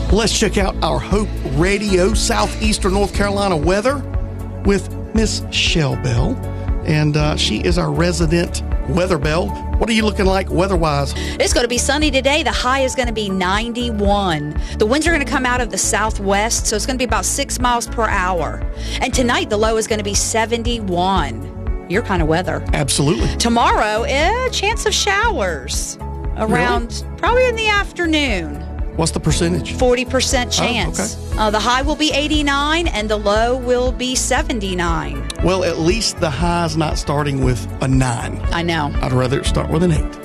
Let's check out our Hope Radio Southeastern North Carolina weather with Miss Shell Bell. And she is our resident weather bell. What are you looking like weather-wise? It's going to be sunny today. The high is going to be 91. The winds are going to come out of the southwest, so it's going to be about 6 miles per hour. And tonight, the low is going to be 71. Your kind of weather. Absolutely. Tomorrow, a chance of showers around probably in the afternoon. What's the percentage? 40% chance. Oh, okay. The high will be 89 and the low will be 79. Well, at least the high's not starting with a 9. I know. I'd rather it start with an 8.